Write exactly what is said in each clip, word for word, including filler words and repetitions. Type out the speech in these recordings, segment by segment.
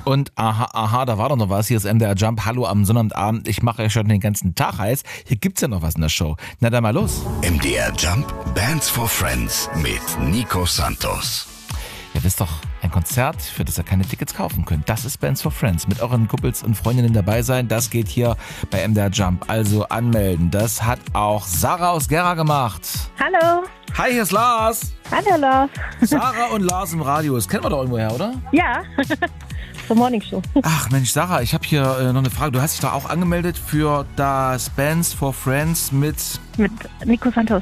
Und aha, aha, da war doch noch was. Hier ist M D R Jump. Hallo am Sonnabendabend. Ich mache ja schon den ganzen Tag heiß. Hier gibt's ja noch was in der Show. Na dann mal los. M D R Jump Bands for Friends mit Nico Santos. Ihr wisst doch, ein Konzert, für das ihr keine Tickets kaufen könnt. Das ist Bands for Friends. Mit euren Kumpels und Freundinnen dabei sein. Das geht hier bei M D R Jump. Also anmelden. Das hat auch Sarah aus Gera gemacht. Hallo. Hi, hier ist Lars. Hallo Lars. Sarah und Lars im Radio. Das kennen wir doch irgendwoher, oder? Ja, zur Morning Show. Ach Mensch, Sarah, ich habe hier äh, noch eine Frage. Du hast dich da auch angemeldet für das Bands for Friends mit... Mit Nico Santos.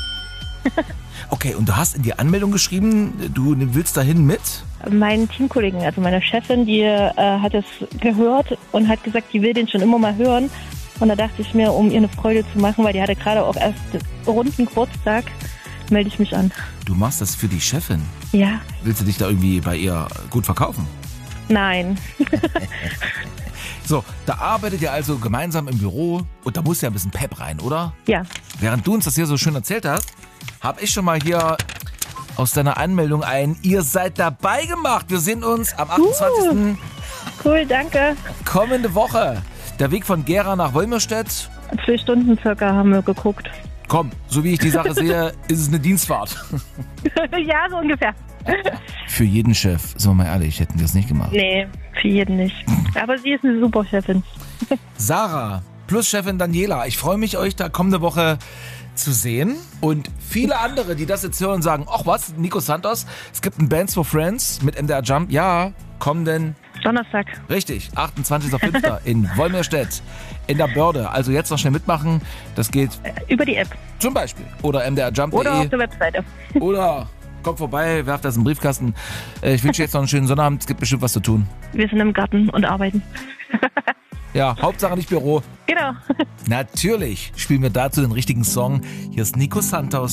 Okay, und du hast in die Anmeldung geschrieben, du willst dahin mit? Meinen Teamkollegen, also meine Chefin, die äh, hat es gehört und hat gesagt, die will den schon immer mal hören. Und da dachte ich mir, um ihr eine Freude zu machen, weil die hatte gerade auch erst runden Geburtstag, melde ich mich an. Du machst das für die Chefin? Ja. Willst du dich da irgendwie bei ihr gut verkaufen? Nein. So, da arbeitet ihr also gemeinsam im Büro und da muss ja ein bisschen Pep rein, oder? Ja. Während du uns das hier so schön erzählt hast, habe ich schon mal hier aus deiner Anmeldung ein Ihr seid dabei gemacht. Wir sehen uns am achtundzwanzigsten Uh, cool, danke. kommende Woche. Der Weg von Gera nach Wolmirstedt. Zwei Stunden circa haben wir geguckt. Komm, so wie ich die Sache sehe, ist es eine Dienstfahrt. Ja, so ungefähr. Für jeden Chef, sind wir mal ehrlich, hätten wir es nicht gemacht. Nee, für jeden nicht. Aber sie ist eine super Chefin. Sarah plus Chefin Daniela, ich freue mich, euch da kommende Woche zu sehen. Und viele andere, die das jetzt hören und sagen, ach was, Nico Santos, es gibt ein Bands for Friends mit M D R Jump. Ja, kommenden Donnerstag. Richtig, achtundzwanzigster fünfter in Wolmirstedt in der Börde. Also jetzt noch schnell mitmachen. Das geht Über die App. zum Beispiel. Oder m d r jump punkt Oder de. auf der Webseite. Oder kommt vorbei, werft das in den Briefkasten. Ich wünsche jetzt noch einen schönen Sonnabend. Es gibt bestimmt was zu tun. Wir sind im Garten und arbeiten. Ja, Hauptsache nicht Büro. Genau. Natürlich spielen wir dazu den richtigen Song. Hier ist Nico Santos.